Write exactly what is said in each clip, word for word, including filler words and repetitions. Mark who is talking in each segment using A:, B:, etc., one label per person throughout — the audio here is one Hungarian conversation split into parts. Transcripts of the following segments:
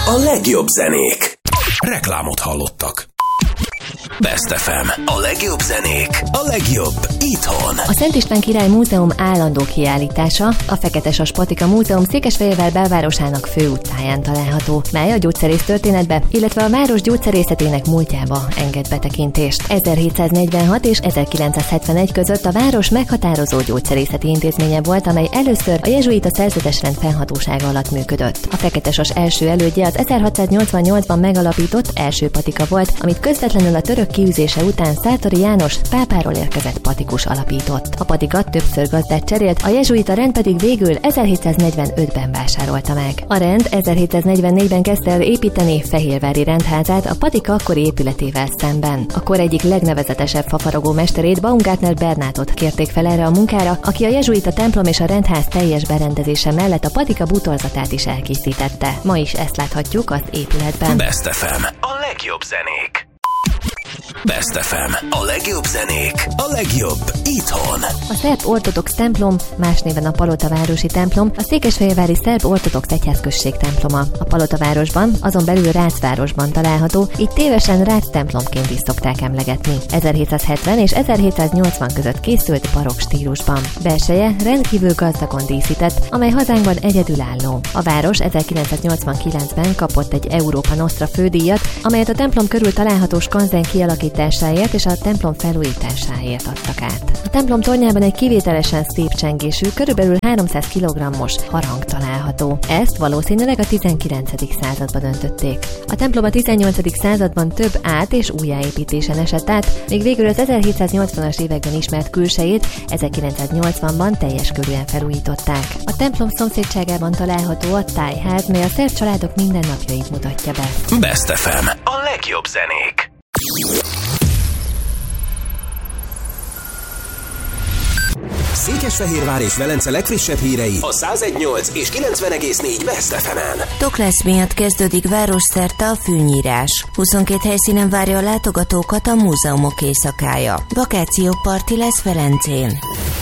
A: A legjobb zenék. Reklámot hallottak. Best ef em. A legjobb zenék. A legjobb itthon.
B: A Szent István Király Múzeum állandó kiállítása a Feketesas Patika Múzeum Székesfehérvár belvárosának főutcáján található, mely a gyógyszerész történetbe, illetve a város gyógyszerészetének múltjába enged betekintést. ezerhétszáznegyvenhat és ezerkilencszázhetvenegy között a város meghatározó gyógyszerészeti intézménye volt, amely először a jezsuita szerzetesrend fennhatósága alatt működött. A Feketesas első elődje az ezerhatszáznyolcvannyolcban megalapított első patika volt, amit közvetlenül a török kiűzése után Szátori János pápáról érkezett patikus alapított. A patika többször gazdát cserélt, a jezsuita rend pedig végül ezerhétszáznegyvenötben vásárolta meg. A rend ezerhétszáznegyvennégyben kezdte el építeni Fehérvári rendházát a patika akkori épületével szemben. A kor egyik legnevezetesebb fafaragó mesterét, Baumgartner Bernátot kérték fel erre a munkára, aki a jezsuita templom és a rendház teljes berendezése mellett a patika bútorzatát is elkészítette. Ma is ezt láthatjuk az épületben.
A: Best ef em. A legjobb zenék. Best ef em. A legjobb zenék. A legjobb itthon.
B: A szerb ortodox templom, más néven a Palotavárosi templom, a székesfehérvári szerb ortodox egyházközség temploma. A Palotavárosban, azon belül Ráczvárosban található, így tévesen Rác templomként is szokták emlegetni. ezerhétszázhetven és ezerhétszáznyolcvan között készült barokk stílusban. Belseje rendkívül gazdagon díszített, amely hazánkban egyedülálló. A város ezerkilencszáznyolcvankilencben kapott egy Európa Nostra fődíjat, amelyet a templom körül található skanzen kialakításáért és a templom felújításáért adtak át. A templom tornyában egy kivételesen szép csengésű, körülbelül háromszáz kilogrammos harang található. Ezt valószínűleg a tizenkilencedik században döntötték. A templom a tizennyolcadik században több át- és újjáépítésen esett át, még végül az ezerhétszáznyolcvanas években ismert külsejét ezerkilencszáznyolcvanban teljes körűen felújították. A templom szomszédságában található a tájház, mely a szerb családok mindennapjait mutatja be.
A: Best ef em. A legjobb zenék. Székesfehérvár és Velence legfrissebb hírei a száz egy egész nyolc és kilencven egész négy Best ef emen.
C: Toklász miatt kezdődik városszerte a fűnyírás. huszonkét helyszínen várja a látogatókat a múzeumok éjszakája. Vakációparti lesz Velencén.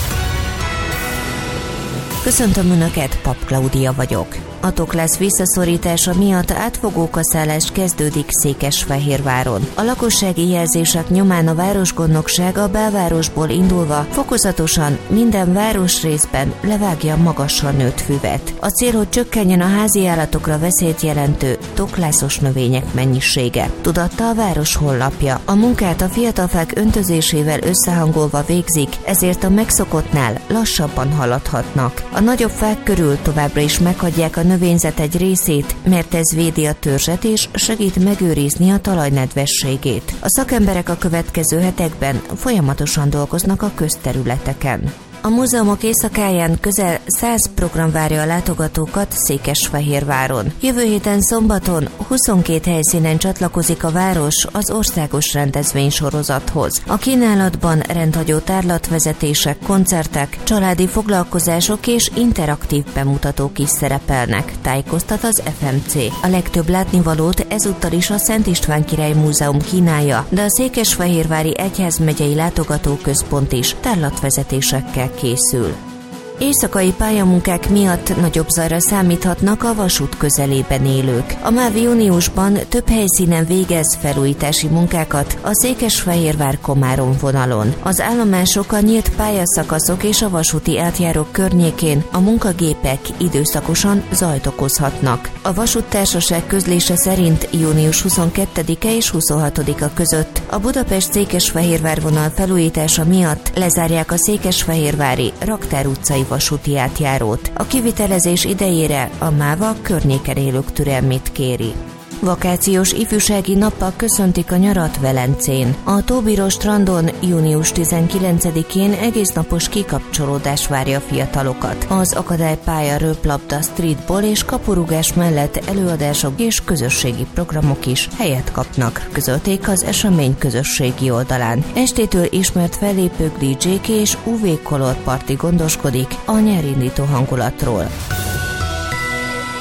C: Köszöntöm Önöket, Pap Klaudia vagyok. A Toklász visszaszorítása miatt átfogó kaszálás kezdődik Székesfehérváron. A lakossági jelzések nyomán a városgondnokság a belvárosból indulva fokozatosan minden városrészben levágja magasra nőtt füvet. A cél, hogy csökkenjen a házi állatokra veszélyt jelentő toklászos növények mennyisége, tudatta a város honlapja. A munkát a fiatal fák öntözésével összehangolva végzik, ezért a megszokottnál lassabban haladhatnak. A nagyobb fák körül továbbra is meghagyják a növényzet egy részét, mert ez védi a törzset és segít megőrizni a talaj nedvességét. A szakemberek a következő hetekben folyamatosan dolgoznak a közterületeken. A múzeumok éjszakáján közel száz program várja a látogatókat Székesfehérváron. Jövő héten szombaton huszonkét helyszínen csatlakozik a város az országos rendezvénysorozathoz. A kínálatban rendhagyó tárlatvezetések, koncertek, családi foglalkozások és interaktív bemutatók is szerepelnek, tájékoztat az ef em cé. A legtöbb látnivalót ezúttal is a Szent István Király Múzeum kínálja, de a Székesfehérvári Egyházmegyei Látogatóközpont is tárlatvezetésekkel készül. Éjszakai pályamunkák miatt nagyobb zajra számíthatnak a vasút közelében élők. A MÁV júniusban több helyszínen végez felújítási munkákat a Székesfehérvár-Komárom vonalon. Az állomások, a nyílt pályaszakaszok és a vasúti átjárók környékén a munkagépek időszakosan zajt okozhatnak. A vasúttársaság közlése szerint június huszonkettedike és huszonhatodika között a Budapest-Székesfehérvár vonal felújítása miatt lezárják a székesfehérvári Raktár utcai vasúti átjárót. A kivitelezés idejére a MÁV a környéken élők türelmét kéri. Vakációs ifjúsági nappal köszöntik a nyarat Velencén. A Tóbíró strandon június tizenkilencedikén egésznapos kikapcsolódás várja a fiatalokat. Az akadálypálya, röplabda, streetball és kaporúgás mellett előadások és közösségi programok is helyet kapnak, közölték az esemény közösségi oldalán. Estétől ismert fellépők, dé dzsék és u vé Color Party gondoskodik a nyárindító hangulatról.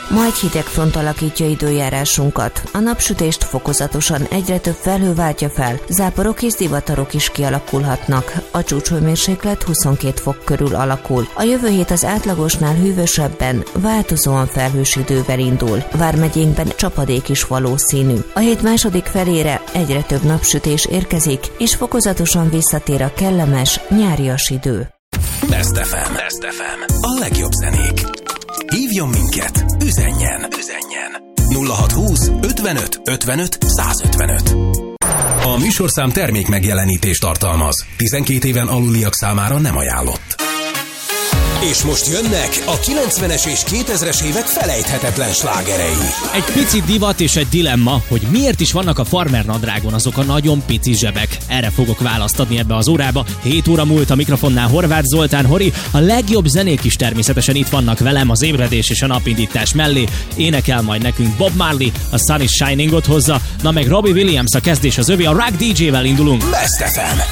C: Ma egy hideg front alakítja időjárásunkat. A napsütést fokozatosan egyre több felhő váltja fel, záporok és zivatarok is kialakulhatnak. A csúcshőmérséklet huszonkét fok körül alakul. A jövő hét az átlagosnál hűvösebben, változóan felhős idővel indul. Vármegyénkben csapadék is valószínű. A hét második felére egyre több napsütés érkezik, és fokozatosan visszatér a kellemes, nyárias idő.
A: Best ef em. Best ef em. A legjobb zenék. Hívjon minket, üzenjen, üzenjen. nulla hatszázhúsz ötvenöt ötvenöt százötvenöt. A műsorszám termék megjelenítést tartalmaz. tizenkét éven aluliak számára nem ajánlott. És most jönnek a kilencvenes és kétezres évek felejthetetlen slágerei.
D: Egy pici divat és egy dilemma, hogy miért is vannak a farmer nadrágon azok a nagyon pici zsebek. Erre fogok választ adni ebbe az órába. hét óra múlt, a mikrofonnál Horváth Zoltán Hori. A legjobb zenék is természetesen itt vannak velem az ébredés és a napindítás mellé. Énekel majd nekünk Bob Marley, a Sun is Shiningot hozza, na meg Robbie Williams a kezdés az övé, a Rock dé jével indulunk.
A: Best ef em.